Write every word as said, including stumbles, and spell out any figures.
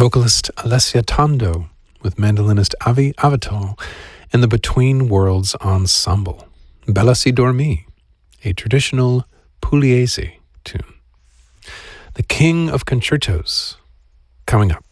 vocalist Alessia Tondo with mandolinist Avi Avital and the Between Worlds Ensemble. Bella si dormi, a traditional Pugliese tune. The King of Concertos, coming up.